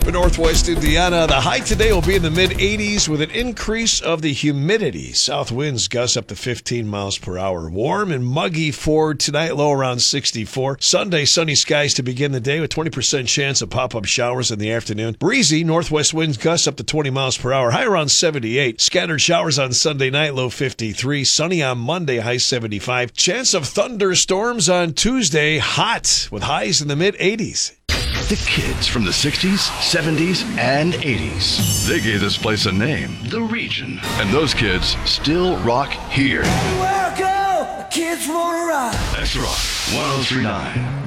For Northwest Indiana, the high today will be in the mid-80s with an increase of the humidity. South winds gust up to 15 miles per hour. Warm and muggy for tonight, low around 64. Sunday, sunny skies to begin the day with 20% chance of pop-up showers in the afternoon. Breezy, northwest winds gust up to 20 miles per hour, high around 78. Scattered showers on Sunday night, low 53. Sunny on Monday, high 75. Chance of thunderstorms on Tuesday, hot with highs in the mid-80s. The kids from the 60s, 70s, and 80s. They gave this place a name, The Region. And those kids still rock here. Welcome, kids wanna rock. That's Rock 1039.